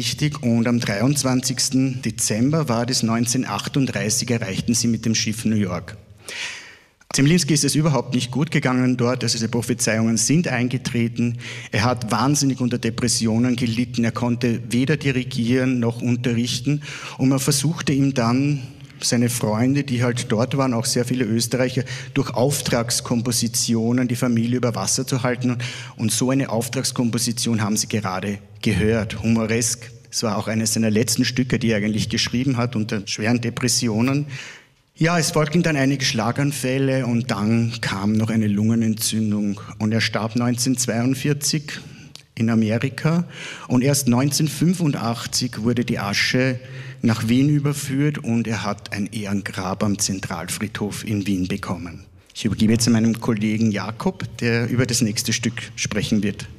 richtig. Und am 23. Dezember war das 1938, erreichten sie mit dem Schiff New York. Zemlinsky ist es überhaupt nicht gut gegangen dort, also diese Prophezeiungen sind eingetreten. Er hat wahnsinnig unter Depressionen gelitten, er konnte weder dirigieren noch unterrichten und man versuchte ihm dann, seine Freunde, die halt dort waren, auch sehr viele Österreicher, durch Auftragskompositionen die Familie über Wasser zu halten und so eine Auftragskomposition haben sie gerade gehört, humoresk. Es war auch eines seiner letzten Stücke, die er eigentlich geschrieben hat unter schweren Depressionen. Ja, es folgten dann einige Schlaganfälle und dann kam noch eine Lungenentzündung und er starb 1942 in Amerika und erst 1985 wurde die Asche nach Wien überführt und er hat ein Ehrengrab am Zentralfriedhof in Wien bekommen. Ich übergebe jetzt an meinem Kollegen Jakob, der über das nächste Stück sprechen wird.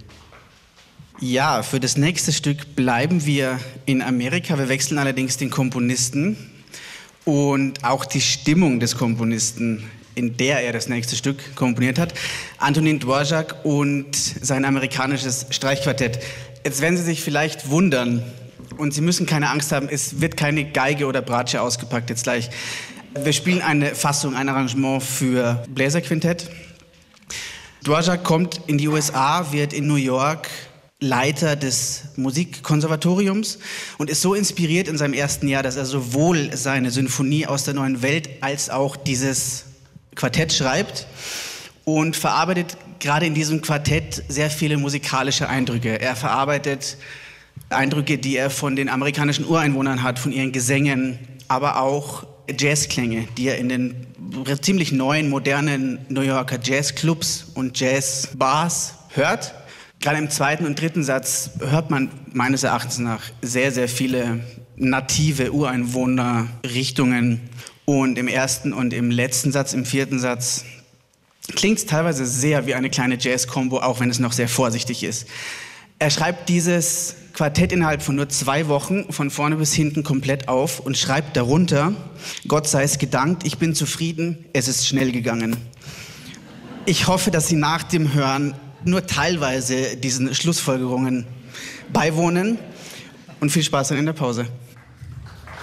Ja, für das nächste Stück bleiben wir in Amerika. Wir wechseln allerdings den Komponisten. Und auch die Stimmung des Komponisten, in der er das nächste Stück komponiert hat, Antonin Dvorak und sein amerikanisches Streichquartett. Jetzt werden Sie sich vielleicht wundern und Sie müssen keine Angst haben, es wird keine Geige oder Bratsche ausgepackt jetzt gleich. Wir spielen eine Fassung, ein Arrangement für Bläserquintett. Dvorak kommt in die USA, wird in New York Leiter des Musikkonservatoriums und ist so inspiriert in seinem ersten Jahr, dass er sowohl seine Sinfonie aus der neuen Welt als auch dieses Quartett schreibt und verarbeitet gerade in diesem Quartett sehr viele musikalische Eindrücke. Er verarbeitet Eindrücke, die er von den amerikanischen Ureinwohnern hat, von ihren Gesängen, aber auch Jazzklänge, die er in den ziemlich neuen, modernen New Yorker Jazzclubs und Jazzbars hört. Gerade im zweiten und dritten Satz hört man meines Erachtens nach sehr, sehr viele native Ureinwohnerrichtungen. Und im ersten und im letzten Satz, im vierten Satz, klingt es teilweise sehr wie eine kleine Jazz-Kombo, auch wenn es noch sehr vorsichtig ist. Er schreibt dieses Quartett innerhalb von nur 2 Wochen von vorne bis hinten komplett auf und schreibt darunter: Gott sei es gedankt, ich bin zufrieden, es ist schnell gegangen. Ich hoffe, dass Sie nach dem Hören nur teilweise diesen Schlussfolgerungen beiwohnen und viel Spaß dann in der Pause.